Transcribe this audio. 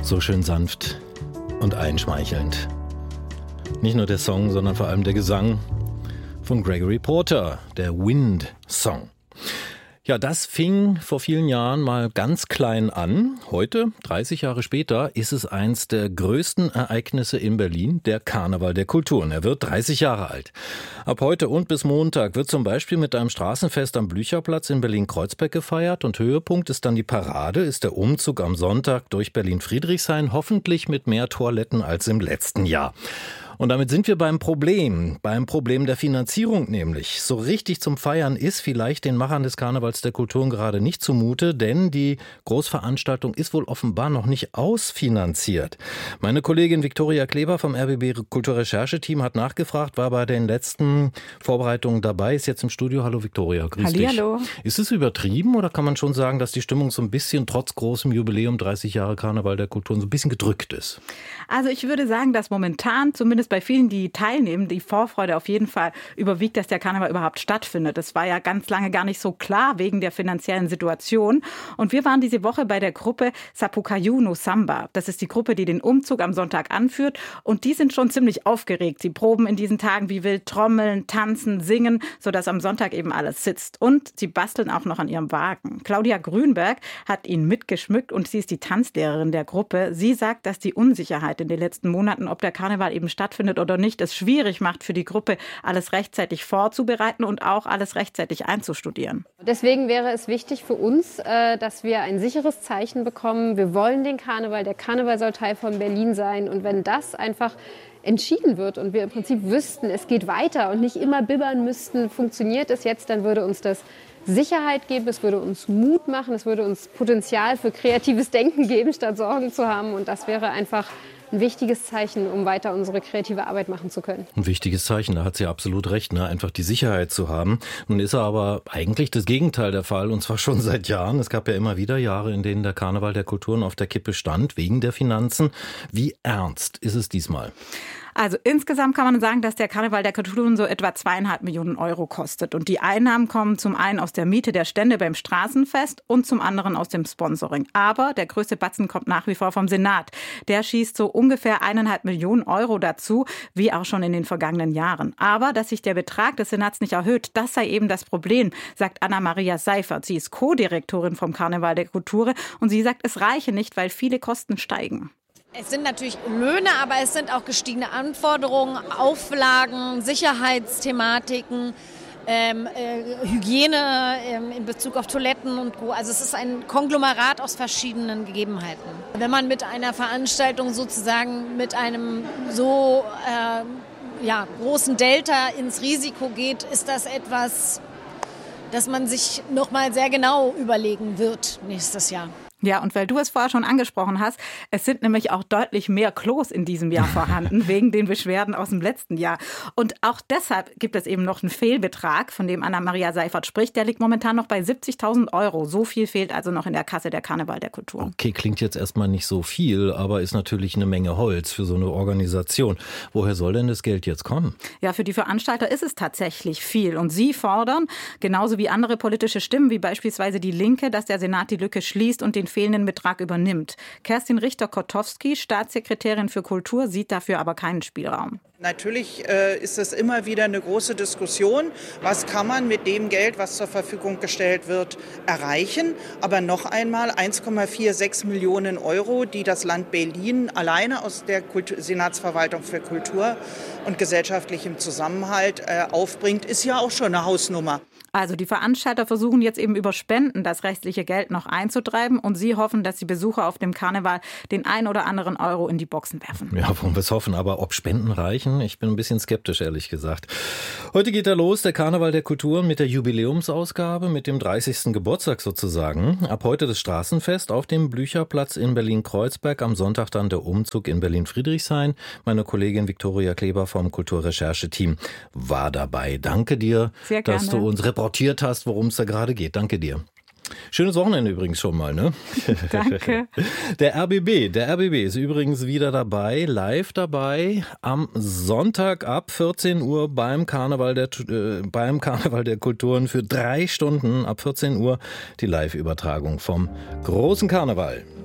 So schön sanft und einschmeichelnd. Nicht nur der Song, sondern vor allem der Gesang von Gregory Porter, der Wind Song. Ja, das fing vor vielen Jahren mal ganz klein an. Heute, 30 Jahre später, ist es eins der größten Ereignisse in Berlin, der Karneval der Kulturen. Er wird 30 Jahre alt. Ab heute und bis Montag wird zum Beispiel mit einem Straßenfest am Blücherplatz in Berlin-Kreuzberg gefeiert und Höhepunkt ist dann die Parade, ist der Umzug am Sonntag durch Berlin-Friedrichshain, hoffentlich mit mehr Toiletten als im letzten Jahr. Und damit sind wir beim Problem der Finanzierung nämlich. So richtig zum Feiern ist vielleicht den Machern des Karnevals der Kulturen gerade nicht zumute, denn die Großveranstaltung ist wohl offenbar noch nicht ausfinanziert. Meine Kollegin Viktoria Kleber vom RBB Kulturrechercheteam hat nachgefragt, war bei den letzten Vorbereitungen dabei, ist jetzt im Studio. Hallo Viktoria, grüß dich. Hallo. Ist es übertrieben oder kann man schon sagen, dass die Stimmung so ein bisschen trotz großem Jubiläum 30 Jahre Karneval der Kulturen so ein bisschen gedrückt ist? Also ich würde sagen, dass momentan zumindest bei vielen, die teilnehmen, die Vorfreude auf jeden Fall überwiegt, dass der Karneval überhaupt stattfindet. Das war ja ganz lange gar nicht so klar wegen der finanziellen Situation. Und wir waren diese Woche bei der Gruppe Sapucaí no Samba. Das ist die Gruppe, die den Umzug am Sonntag anführt. Und die sind schon ziemlich aufgeregt. Sie proben in diesen Tagen wie wild trommeln, tanzen, singen, sodass am Sonntag eben alles sitzt. Und sie basteln auch noch an ihrem Wagen. Claudia Grünberg hat ihn mitgeschmückt und sie ist die Tanzlehrerin der Gruppe. Sie sagt, dass die Unsicherheit in den letzten Monaten, ob der Karneval eben stattfindet oder nicht, es schwierig macht für die Gruppe, alles rechtzeitig vorzubereiten und auch alles rechtzeitig einzustudieren. Deswegen wäre es wichtig für uns, dass wir ein sicheres Zeichen bekommen. Wir wollen den Karneval. Der Karneval soll Teil von Berlin sein. Und wenn das einfach entschieden wird und wir im Prinzip wüssten, es geht weiter und nicht immer bibbern müssten, funktioniert es jetzt, dann würde uns das Sicherheit geben, es würde uns Mut machen, es würde uns Potenzial für kreatives Denken geben, statt Sorgen zu haben. Und das wäre einfach ein wichtiges Zeichen, um weiter unsere kreative Arbeit machen zu können. Ein wichtiges Zeichen, da hat sie absolut recht, ne? Einfach die Sicherheit zu haben. Nun ist aber eigentlich das Gegenteil der Fall, und zwar schon seit Jahren. Es gab ja immer wieder Jahre, in denen der Karneval der Kulturen auf der Kippe stand, wegen der Finanzen. Wie ernst ist es diesmal? Also insgesamt kann man sagen, dass der Karneval der Kulturen so etwa 2,5 Millionen Euro kostet. Und die Einnahmen kommen zum einen aus der Miete der Stände beim Straßenfest und zum anderen aus dem Sponsoring. Aber der größte Batzen kommt nach wie vor vom Senat. Der schießt so ungefähr 1,5 Millionen Euro dazu, wie auch schon in den vergangenen Jahren. Aber dass sich der Betrag des Senats nicht erhöht, das sei eben das Problem, sagt Anna-Maria Seifert. Sie ist Co-Direktorin vom Karneval der Kulturen und sie sagt, es reiche nicht, weil viele Kosten steigen. Es sind natürlich Löhne, aber es sind auch gestiegene Anforderungen, Auflagen, Sicherheitsthematiken, Hygiene in Bezug auf Toiletten und Co. Also es ist ein Konglomerat aus verschiedenen Gegebenheiten. Wenn man mit einer Veranstaltung sozusagen mit einem so großen Delta ins Risiko geht, ist das etwas, das man sich noch mal sehr genau überlegen wird nächstes Jahr. Ja, und weil du es vorher schon angesprochen hast, es sind nämlich auch deutlich mehr Klos in diesem Jahr vorhanden, wegen den Beschwerden aus dem letzten Jahr. Und auch deshalb gibt es eben noch einen Fehlbetrag, von dem Anna-Maria Seifert spricht. Der liegt momentan noch bei 70.000 Euro. So viel fehlt also noch in der Kasse der Karneval der Kultur. Okay, klingt jetzt erstmal nicht so viel, aber ist natürlich eine Menge Holz für so eine Organisation. Woher soll denn das Geld jetzt kommen? Ja, für die Veranstalter ist es tatsächlich viel. Und sie fordern, genauso wie andere politische Stimmen, wie beispielsweise die Linke, dass der Senat die Lücke schließt und den fehlenden Betrag übernimmt. Kerstin Richter-Kotowski, Staatssekretärin für Kultur, sieht dafür aber keinen Spielraum. Natürlich ist es immer wieder eine große Diskussion, was kann man mit dem Geld, was zur Verfügung gestellt wird, erreichen. Aber noch einmal 1,46 Millionen Euro, die das Land Berlin alleine aus der Senatsverwaltung für Kultur und gesellschaftlichem Zusammenhalt aufbringt, ist ja auch schon eine Hausnummer. Also die Veranstalter versuchen jetzt eben über Spenden das restliche Geld noch einzutreiben und sie hoffen, dass die Besucher auf dem Karneval den ein oder anderen Euro in die Boxen werfen. Ja, wollen wir es hoffen, aber ob Spenden reichen? Ich bin ein bisschen skeptisch, ehrlich gesagt. Heute geht er los, der Karneval der Kulturen mit der Jubiläumsausgabe, mit dem 30. Geburtstag sozusagen. Ab heute das Straßenfest auf dem Blücherplatz in Berlin-Kreuzberg, am Sonntag dann der Umzug in Berlin-Friedrichshain. Meine Kollegin Viktoria Kleber vom Kulturrechercheteam war dabei. Danke dir, dass du uns reportiert hast, worum es da gerade geht. Danke dir. Schönes Wochenende übrigens schon mal, ne? Danke. Der RBB ist übrigens wieder dabei, live dabei, am Sonntag ab 14 Uhr beim Karneval der Kulturen für 3 Stunden ab 14 Uhr die Live-Übertragung vom großen Karneval.